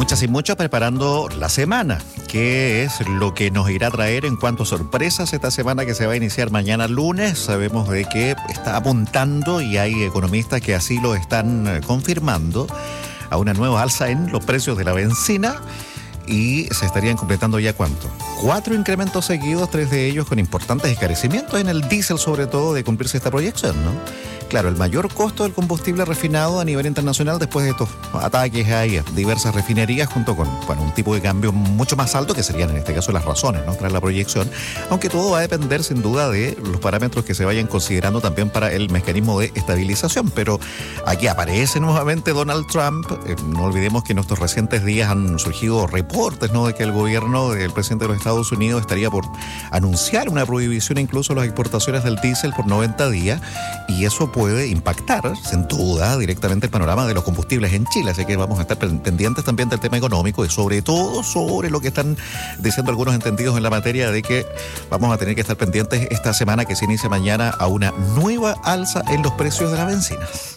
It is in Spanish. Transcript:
Muchas y muchos preparando la semana. ¿Qué es lo que nos irá a traer en cuanto a sorpresas esta semana que se va a iniciar mañana lunes? Sabemos de que está apuntando, y hay economistas que así lo están confirmando, a una nueva alza en los precios de la benzina. Y se estarían completando ya ¿cuánto? 4 incrementos seguidos, 3 de ellos con importantes encarecimientos en el diésel, sobre todo, de cumplirse esta proyección, ¿no? Claro, el mayor costo del combustible refinado a nivel internacional después de estos ataques a diversas refinerías, junto con un tipo de cambio mucho más alto, que serían en este caso las razones, ¿no?, tras la proyección, aunque todo va a depender sin duda de los parámetros que se vayan considerando también para el mecanismo de estabilización. Pero aquí aparece nuevamente Donald Trump. No olvidemos que en estos recientes días han surgido reportes, ¿no?, de que el gobierno del presidente de los Estados Unidos estaría por anunciar una prohibición incluso a las exportaciones del diésel por 90 días, y eso puede impactar, sin duda, directamente el panorama de los combustibles en Chile. Así que vamos a estar pendientes también del tema económico y sobre todo sobre lo que están diciendo algunos entendidos en la materia, de que vamos a tener que estar pendientes esta semana que se inicia mañana a una nueva alza en los precios de las bencinas.